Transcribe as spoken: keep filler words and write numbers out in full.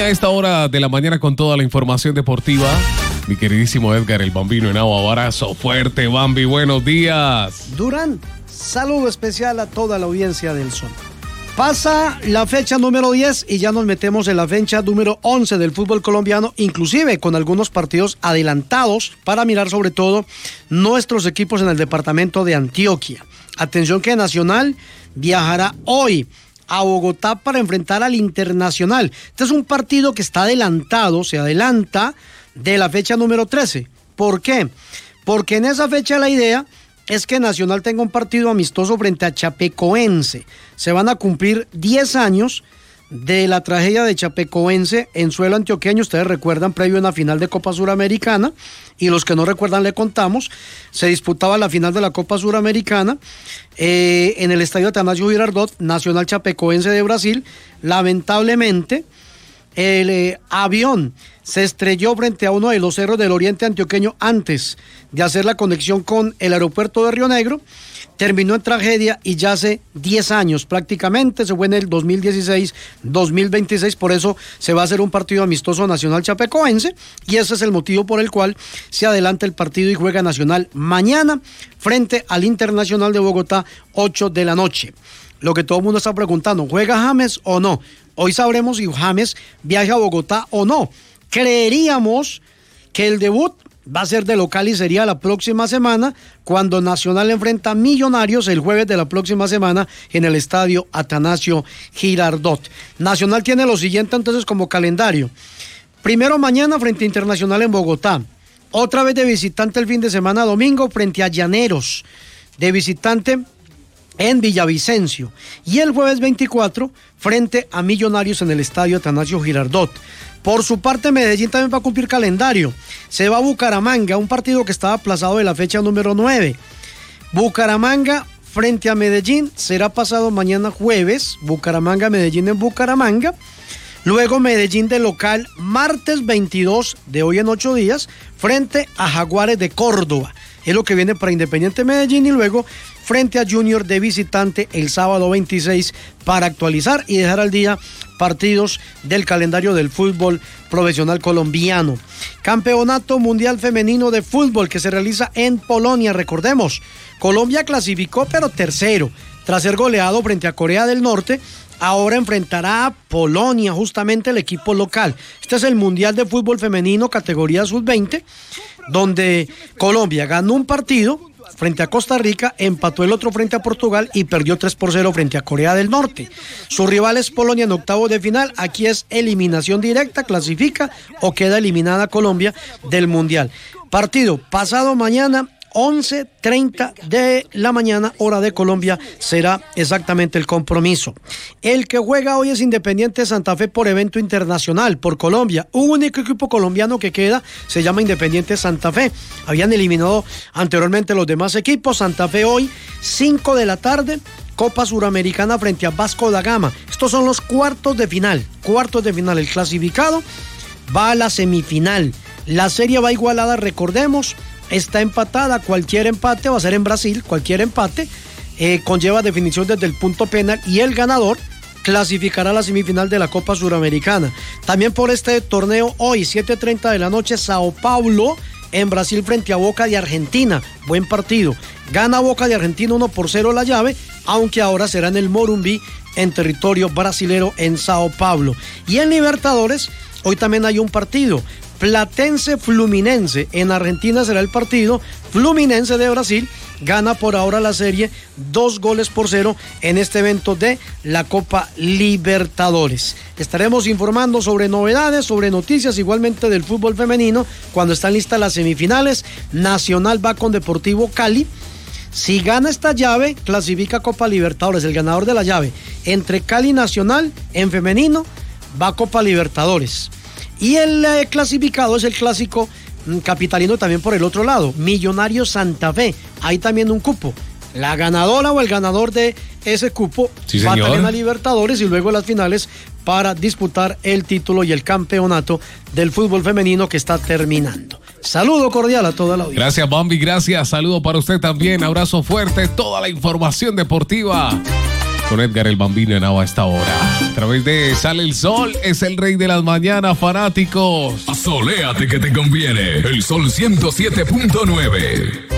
a esta hora de la mañana con toda la información deportiva. Mi queridísimo Edgar el Bambino Henao, abrazo fuerte, Bambi, buenos días. Durán, saludo especial a toda la audiencia del Sol. Pasa la fecha número diez y ya nos metemos en la fecha número once del fútbol colombiano, inclusive con algunos partidos adelantados para mirar sobre todo nuestros equipos en el departamento de Antioquia. Atención que Nacional viajará hoy a Bogotá para enfrentar al Internacional. Este es un partido que está adelantado, se adelanta de la fecha número trece. ¿Por qué? Porque en esa fecha la idea es que Nacional tenga un partido amistoso frente a Chapecoense. Se van a cumplir diez años de la tragedia de Chapecoense en suelo antioqueño. Ustedes recuerdan, previo a una final de Copa Suramericana, y los que no recuerdan le contamos, se disputaba la final de la Copa Suramericana eh, en el estadio Atanasio Girardot, Nacional Chapecoense de Brasil. Lamentablemente, el eh, avión se estrelló frente a uno de los cerros del oriente antioqueño antes de hacer la conexión con el aeropuerto de Río Negro. Terminó en tragedia y ya hace diez años prácticamente, se fue en el dos mil dieciséis dos mil veintiséis, por eso se va a hacer un partido amistoso Nacional Chapecoense y ese es el motivo por el cual se adelanta el partido y juega Nacional mañana frente al Internacional de Bogotá, ocho de la noche. Lo que todo el mundo está preguntando, ¿juega James o no? Hoy sabremos si James viaja a Bogotá o no. Creeríamos que el debut va a ser de local y sería la próxima semana cuando Nacional enfrenta a Millonarios el jueves de la próxima semana en el estadio Atanasio Girardot. Nacional tiene lo siguiente entonces como calendario. Primero mañana frente a Internacional en Bogotá. Otra vez de visitante el fin de semana domingo frente a Llaneros. De visitante en Villavicencio. Y el jueves veinticuatro frente a Millonarios en el estadio Atanasio Girardot. Por su parte, Medellín también va a cumplir calendario. Se va a Bucaramanga, un partido que estaba aplazado de la fecha número nueve. Bucaramanga frente a Medellín será pasado mañana jueves. Bucaramanga, Medellín en Bucaramanga. Luego Medellín de local, martes veintidós de hoy en ocho días, frente a Jaguares de Córdoba. Es lo que viene para Independiente Medellín y luego frente a Junior de visitante el sábado veintiséis para actualizar y dejar al día partidos del calendario del fútbol profesional colombiano. Campeonato Mundial Femenino de Fútbol que se realiza en Polonia. Recordemos, Colombia clasificó pero tercero tras ser goleado frente a Corea del Norte. Ahora enfrentará a Polonia, justamente el equipo local. Este es el Mundial de Fútbol Femenino, categoría sub veinte, donde Colombia ganó un partido frente a Costa Rica, empató el otro frente a Portugal y perdió tres por cero frente a Corea del Norte. Su rival es Polonia en octavos de final. Aquí es eliminación directa, clasifica o queda eliminada Colombia del Mundial. Partido pasado mañana, once treinta de la mañana, hora de Colombia, será exactamente el compromiso. El que juega hoy es Independiente Santa Fe por evento internacional, por Colombia. Un único equipo colombiano que queda se llama Independiente Santa Fe. Habían eliminado anteriormente los demás equipos. Santa Fe hoy, cinco de la tarde, Copa Suramericana frente a Vasco da Gama. Estos son los cuartos de final. Cuartos de final. El clasificado va a la semifinal. La serie va igualada, recordemos. Está empatada, cualquier empate va a ser en Brasil, cualquier empate eh, conlleva definición desde el punto penal y el ganador clasificará a la semifinal de la Copa Suramericana. También por este torneo hoy, siete treinta de la noche, Sao Paulo en Brasil frente a Boca de Argentina. Buen partido. Gana Boca de Argentina uno por cero la llave, aunque ahora será en el Morumbi en territorio brasilero en Sao Paulo. Y en Libertadores, hoy también hay un partido. Platense Fluminense, en Argentina será el partido. Fluminense de Brasil gana por ahora la serie dos goles por cero en este evento de la Copa Libertadores. Estaremos informando sobre novedades, sobre noticias igualmente del fútbol femenino cuando están listas las semifinales. Nacional va con Deportivo Cali. Si gana esta llave, clasifica Copa Libertadores. El ganador de la llave entre Cali y Nacional en femenino va a Copa Libertadores. Y el eh, clasificado es el clásico mm, capitalino también por el otro lado, Millonarios Santa Fe. Hay también un cupo. La ganadora o el ganador de ese cupo sí, va también a Libertadores y luego las finales para disputar el título y el campeonato del fútbol femenino que está terminando. Saludo cordial a toda la audiencia. Gracias, Bambi, gracias. Saludo para usted también. Abrazo fuerte. Toda la información deportiva con Edgar el Bambino Henao a esta hora. A través de Sale el Sol, es el rey de las mañanas, fanáticos. Soléate que te conviene. El Sol ciento siete punto nueve.